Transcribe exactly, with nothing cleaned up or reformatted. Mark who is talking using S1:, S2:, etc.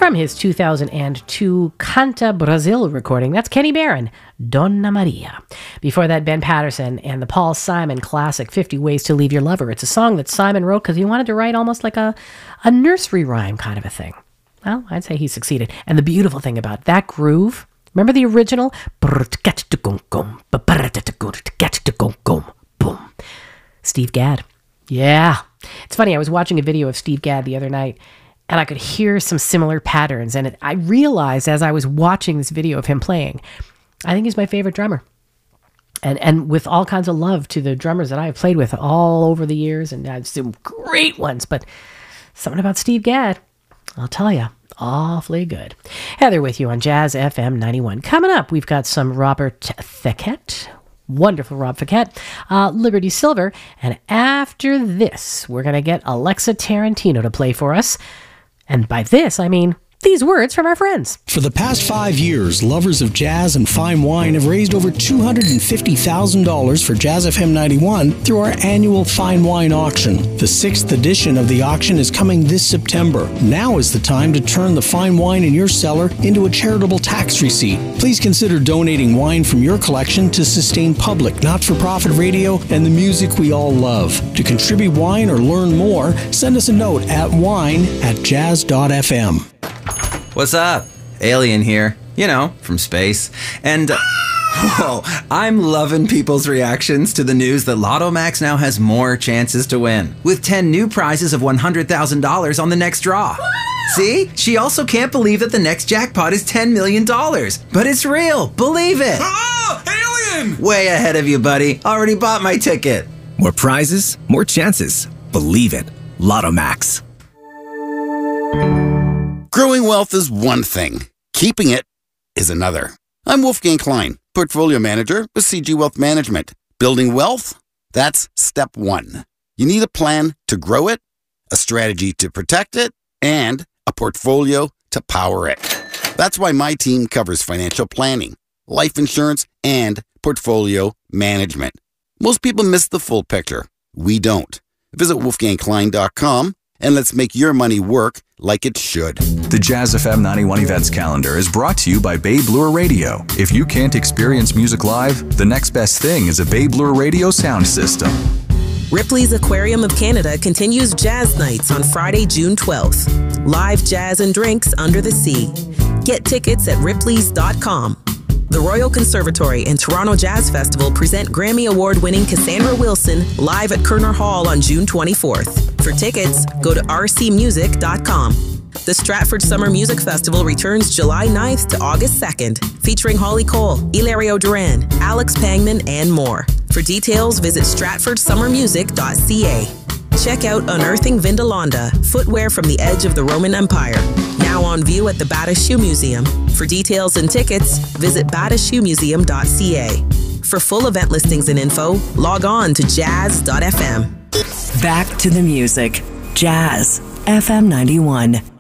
S1: from his two thousand two Canta Brazil recording. That's Kenny Barron, Donna Maria. Before that, Ben Patterson and the Paul Simon classic, fifty Ways to Leave Your Lover. It's a song that Simon wrote because he wanted to write almost like a, a nursery rhyme kind of a thing. Well, I'd say he succeeded. And the beautiful thing about that groove, remember the original? Boom. Steve Gadd. Yeah. It's funny, I was watching a video of Steve Gadd the other night, and I could hear some similar patterns. And it, I realized as I was watching this video of him playing, I think he's my favorite drummer. And and with all kinds of love to the drummers that I have played with all over the years, and I've some great ones, but something about Steve Gadd, I'll tell you, awfully good. Heather with you on Jazz F M ninety-one. Coming up, we've got some Robert Thicke. Wonderful Rob Thicke, uh, Liberty Silver, and after this, we're going to get Alexa Tarantino to play for us. And by this, I mean these words from our friends.
S2: For the past five years, lovers of jazz and fine wine have raised over two hundred fifty thousand dollars for Jazz F M ninety-one through our annual Fine Wine Auction. The sixth edition of the auction is coming this September. Now is the time to turn the fine wine in your cellar into a charitable tax receipt. Please consider donating wine from your collection to sustain public, not-for-profit radio and the music we all love. To contribute wine or learn more, send us a note at wine at jazz dot f m.
S3: What's up? Alien here. You know, from space. And, uh, whoa, I'm loving people's reactions to the news that Lotto Max now has more chances to win, with ten new prizes of one hundred thousand dollars on the next draw. See? She also can't believe that the next jackpot is ten million dollars. But it's real. Believe it.
S4: Oh, alien!
S3: Way ahead of you, buddy. Already bought my ticket.
S5: More prizes, more chances. Believe it. Lotto Max.
S6: Growing wealth is one thing. Keeping it is another. I'm Wolfgang Klein, Portfolio Manager with C G Wealth Management. Building wealth? That's step one. You need a plan to grow it, a strategy to protect it, and a portfolio to power it. That's why my team covers financial planning, life insurance, and portfolio management. Most people miss the full picture. We don't. Visit wolfgang klein dot com and let's make your money work like it should.
S7: The Jazz F M ninety-one Events Calendar is brought to you by Babe Lure Radio. If you can't experience music live, the next best thing is a Babe Lure Radio sound system.
S8: Ripley's Aquarium of Canada continues Jazz Nights on Friday, June twelfth. Live jazz and drinks under the sea. Get tickets at ripleys dot com. The Royal Conservatory and Toronto Jazz Festival present Grammy Award-winning Cassandra Wilson live at Kerner Hall on June twenty-fourth. For tickets, go to r c music dot com. The Stratford Summer Music Festival returns July ninth to August second, featuring Holly Cole, Hilario Duran, Alex Pangman, and more. For details, visit stratford summer music dot c a. Check out Unearthing Vindolanda, footwear from the edge of the Roman Empire. Now on view at the Bata Shoe Museum. For details and tickets, visit bata shoe museum dot c a. For full event listings and info, log on to jazz dot f m.
S9: Back to the music. Jazz F M ninety-one.